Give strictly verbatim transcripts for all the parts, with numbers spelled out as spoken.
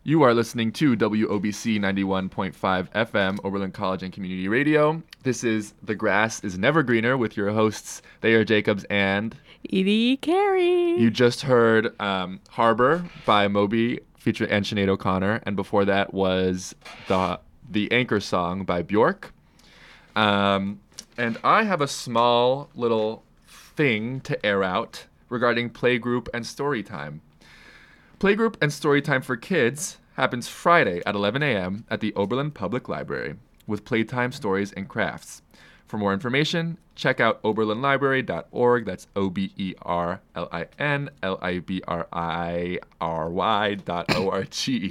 You are listening to W O B C ninety-one point five F M, Oberlin College and Community Radio. This is The Grass is Never Greener with your hosts, Thayer Jacobs and Edie Carey. You just heard um, Harbor by Moby featuring and Sinead O'Connor, and before that was the the Anchor Song by Bjork. Um, and I have a small little thing to air out regarding playgroup and story time. Playgroup and Storytime for Kids happens Friday at eleven a.m. at the Oberlin Public Library with playtime, stories, and crafts. For more information, check out oberlin library dot org. That's O B E R L I N L I B R I R Y dot O R G.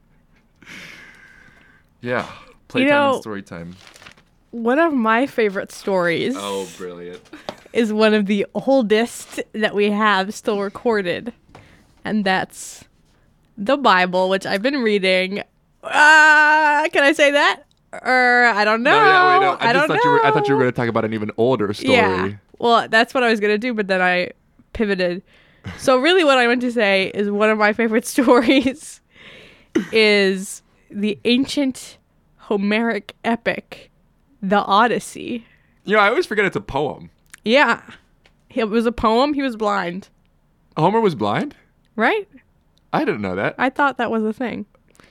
Yeah, playtime you know, and storytime. One of my favorite stories Oh, brilliant. is one of the oldest that we have still recorded. And that's the Bible, which I've been reading. Uh, can I say that? Or I don't know. No, yeah, wait, no. I, I just don't thought know. you were, I thought you were going to talk about an even older story. Yeah. Well, that's what I was going to do, but then I pivoted. So really what I want to say is one of my favorite stories is the ancient Homeric epic, the Odyssey. You know, I always forget it's a poem. Yeah. It was a poem. He was blind. Homer was blind? Right? I didn't know that. I thought that was a thing.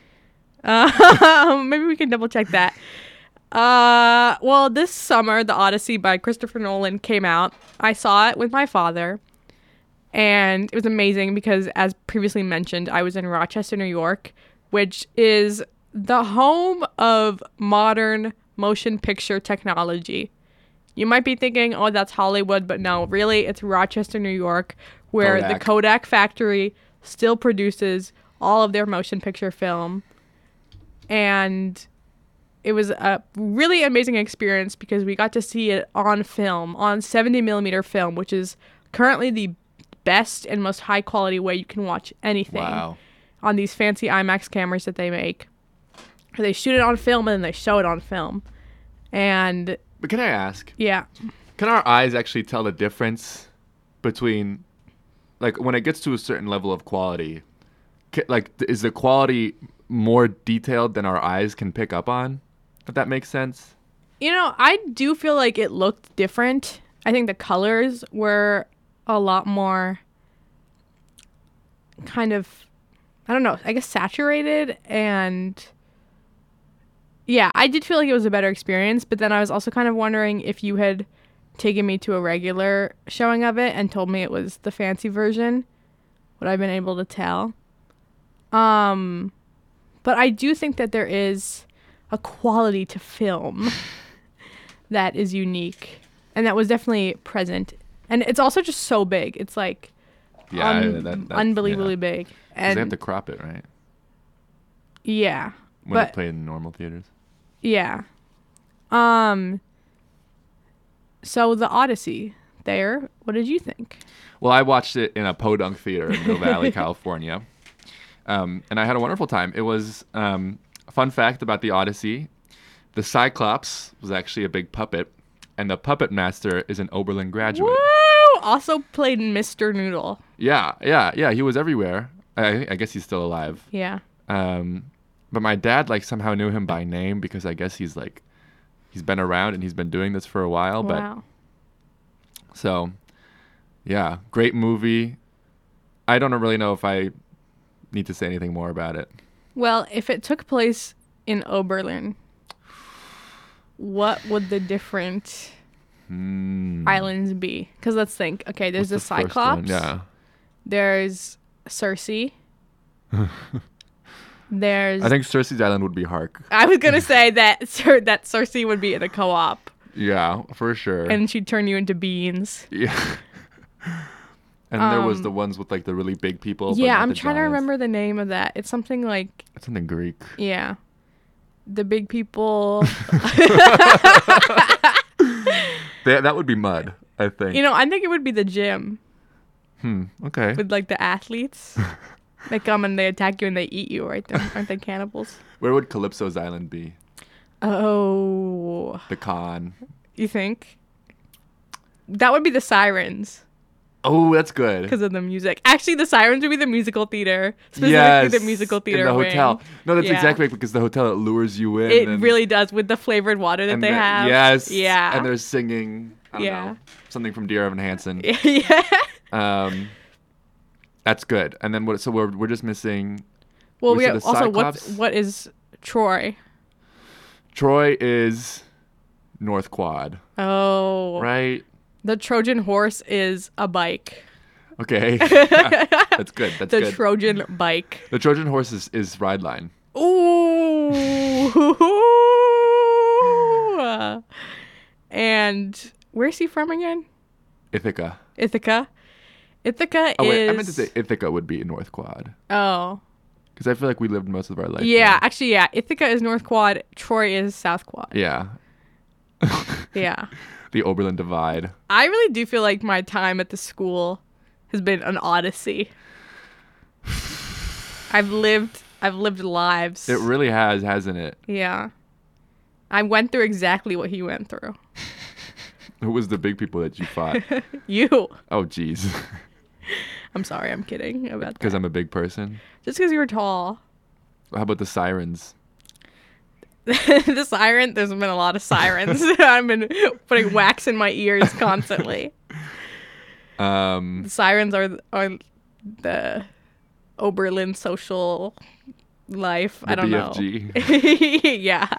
Uh, maybe we can double check that. Uh, well, this summer, The Odyssey by Christopher Nolan came out. I saw it with my father, and it was amazing because, as previously mentioned, I was in Rochester, New York, which is the home of modern motion picture technology. You might be thinking, oh, that's Hollywood, but no, really, it's Rochester, New York, where Kodak. the Kodak factory still produces all of their motion picture film. And it was a really amazing experience because we got to see it on film, on seventy millimeter film, which is currently the best and most high quality way you can watch anything. Wow. On these fancy IMAX cameras that they make. They shoot it on film and then they show it on film. And But can I ask, yeah. can our eyes actually tell the difference between, like, when it gets to a certain level of quality, ca- like, th- is the quality more detailed than our eyes can pick up on? If that makes sense? You know, I do feel like it looked different. I think the colors were a lot more kind of, I don't know, I guess saturated. And yeah, I did feel like it was a better experience. But then I was also kind of wondering if you had taken me to a regular showing of it and told me it was the fancy version, would I have been able to tell? Um, but I do think that there is a quality to film that is unique, and that was definitely present. And it's also just so big. It's like Yeah. un- that, that, unbelievably yeah. big. 'Cause And they have to crop it, right? yeah, When but it played in normal theaters. yeah. Um. So the Odyssey, there. What did you think? Well, I watched it in a podunk theater in Mill Valley, California. Um, and I had a wonderful time. It was, um, a fun fact about the Odyssey, the Cyclops was actually a big puppet, and the puppet master is an Oberlin graduate. Woo! Also played Mister Noodle. Yeah, yeah, yeah, he was everywhere. I, I guess he's still alive. Yeah. Um, but my dad, like, somehow knew him by name because I guess he's, like, he's been around and he's been doing this for a while. Wow. But so, yeah, great movie. I don't really know if I need to say anything more about it. Well, if it took place in Oberlin, what would the different Hmm. islands be? Because let's think. Okay, there's What's the the first one? Cyclops. Yeah. There's Circe. There's. I think Cersei's Island would be Hark. I was gonna say that Cer- that Circe would be in a co-op, Yeah, for sure. and she'd turn you into beans. yeah. And there was Um, the ones with, like, the really big people. but Yeah, not I'm the trying to giants. remember the name of that. It's something like It's something Greek. yeah, the big people. That that would be Mud, I think. You know, I think it would be the gym Hmm. Okay. with like the athletes. They come and they attack you and they eat you, right? There, aren't they cannibals? Where would Calypso's Island be? Oh, The con. you think? That would be the sirens. Oh, that's good. because of the music. Actually, the Sirens would be the musical theater, specifically Yes, the musical theater in the wing. hotel. No, that's Yeah. exactly right, because the hotel, it lures you in. It and, really does, with the flavored water that and they the- have. Yes. Yeah. And they're singing. I don't Yeah. know, something from Dear Evan Hansen. yeah. Um, that's good. And then what? So we're we're just missing. Well, we we said have, the also what's Cyclops. what is Troy? Troy is North Quad, Oh, right? the Trojan horse is a bike. Okay. That's good. That's the good. Trojan bike. the Trojan horse is, is Ride Line. Ooh. And where's he from again? Ithaca. Ithaca. Ithaca Oh is. wait, I meant to say Ithaca would be North Quad, Oh. because I feel like we lived most of our life. Yeah, there. actually, yeah. Ithaca is North Quad. Troy is South Quad. Yeah. Yeah. The Oberlin Divide. I really do feel like my time at the school has been an odyssey. I've lived I've lived lives. It really has, hasn't it? Yeah. I went through exactly what he went through. Who was the big people that you fought? You. Oh, jeez. I'm sorry, I'm kidding about Because that. I'm a big person. Just because you were tall. How about the sirens? The siren, there's been a lot of sirens. I've been putting wax in my ears constantly. Um, The sirens are are the Oberlin social life. the I don't B F G. know. Yeah.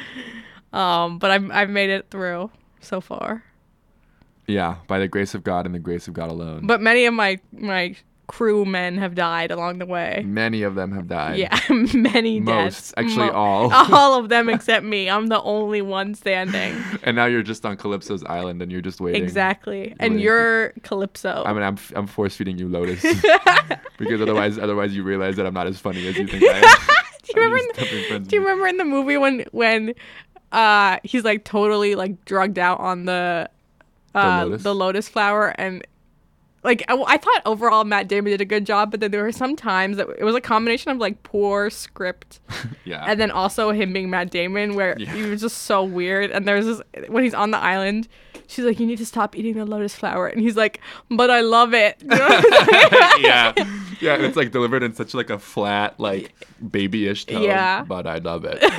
Um, but I've I've made it through so far. Yeah, by the grace of God and the grace of God alone. But many of my my crewmen have died along the way. Many of them have died. Yeah, many Most. deaths. Actually, Mo- all. All of them except me. I'm the only one standing. And now you're just on Calypso's island and you're just waiting. Exactly. And waiting. you're Calypso. I mean, I'm f- I'm force feeding you Lotus because otherwise, otherwise you realize that I'm not as funny as you think I am. do you I'm remember? just In dumping the, friends do you in- remember in the movie when when uh he's like totally like drugged out on the uh Lotus? the lotus flower, and like I, I thought overall Matt Damon did a good job, but then there were some times that it was a combination of like poor script Yeah. and then also him being Matt Damon, where Yeah. he was just so weird. And there's this when he's on the island, she's like, "You need to stop eating the lotus flower," and he's like, "But I love it." You know what I'm saying? yeah. Yeah, and it's like delivered in such like a flat, like babyish tone. Yeah. But I love it.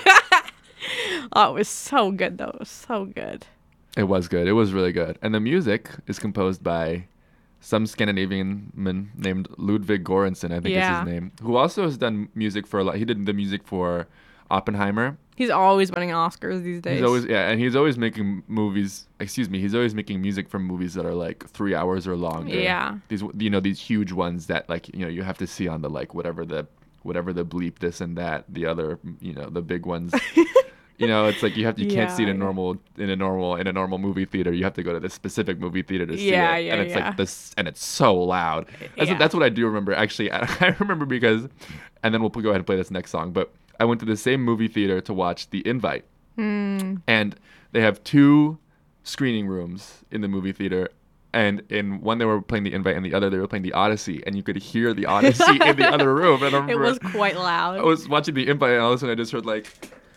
Oh, it was so good though. It was so good. It was good. It was really good. And the music is composed by some Scandinavian man named Ludwig Göransson, I think Yeah. is his name, who also has done music for a lot. He did the music for Oppenheimer. He's always winning Oscars these days. He's always yeah, and he's always making movies. Excuse me, he's always making music for movies that are like three hours or longer. Yeah. These you know these huge ones that like you know you have to see on the like whatever the whatever the bleep this and that the other you know the big ones. You know, it's like you have to, you can't see it in Yeah. normal in a normal in a normal movie theater. You have to go to this specific movie theater to see Yeah, it, yeah, and it's yeah. like this, and it's so loud. That's, Yeah. that's what I do remember. Actually, I, I remember because, and then we'll go ahead and play this next song. But I went to the same movie theater to watch The Invite, Mm. and they have two screening rooms in the movie theater. And in one they were playing The Invite, and the other they were playing The Odyssey, and you could hear The Odyssey in the other room. And I It remember was quite loud. I was watching The Invite, and all of a sudden I just heard like.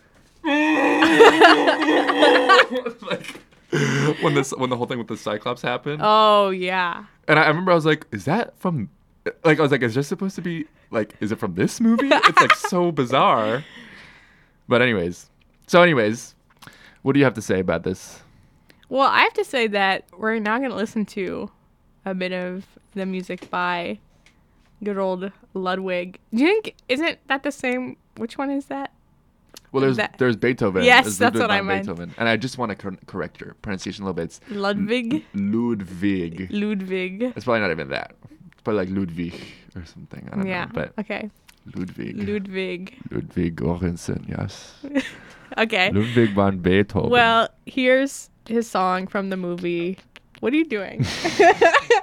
like when this when the whole thing with the Cyclops happened, Oh yeah. and I, I remember I was like, "Is that from?" Like I was like, "Is this supposed to be like? Is it from this movie?" It's like so bizarre. But anyways, so anyways, what do you have to say about this? Well, I have to say that we're now going to listen to a bit of the music by good old Ludwig. Do you think, isn't that the same? Which one is that? Well, there's That- there's Beethoven. Yes, There's that's Ludwig what I van meant. Beethoven. And I just want to cor- correct your pronunciation a little bit. It's Ludwig? Ludwig. Ludwig. It's probably not even that. It's probably like Ludwig or something. I don't Yeah. know. But Okay. Ludwig. Ludwig. Ludwig Göransson, yes. Okay. Ludwig van Beethoven. Well, here's his song from the movie. What are you doing?